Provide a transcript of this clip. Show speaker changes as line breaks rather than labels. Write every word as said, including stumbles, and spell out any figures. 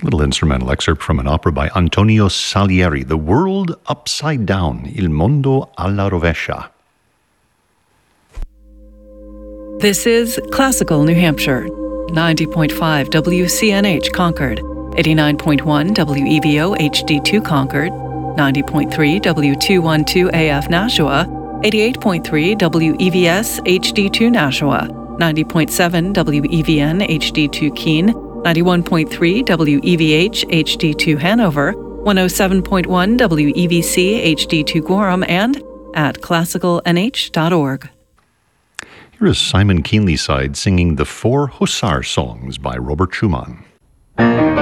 Little instrumental excerpt from an opera by Antonio Salieri, The World Upside Down, Il Mondo alla Rovescia.
This is Classical New Hampshire, ninety point five W C N H Concord, eighty-nine point one W E V O H D two Concord, ninety point three W two twelve A F Nashua, eighty-eight point three W E V S H D two Nashua, ninety point seven W E V N H D two Keene, ninety-one point three W E V H H D two Hanover, one oh seven point one W E V C H D two Gorham, and at classical n h dot org.
Here is Simon Keenlyside singing the Four Hussar Songs by Robert Schumann.